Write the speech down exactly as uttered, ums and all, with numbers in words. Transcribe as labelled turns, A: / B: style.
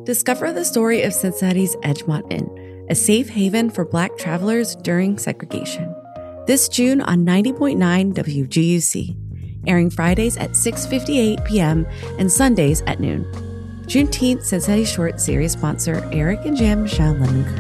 A: Discover the story of Cincinnati's Edgemont Inn, a safe haven for Black travelers during segregation. This June on ninety point nine W G U C, airing Fridays at six fifty-eight p.m. and Sundays at noon. Juneteenth Cincinnati Short Series sponsor Eric and Jan Michelle Lemon Crew.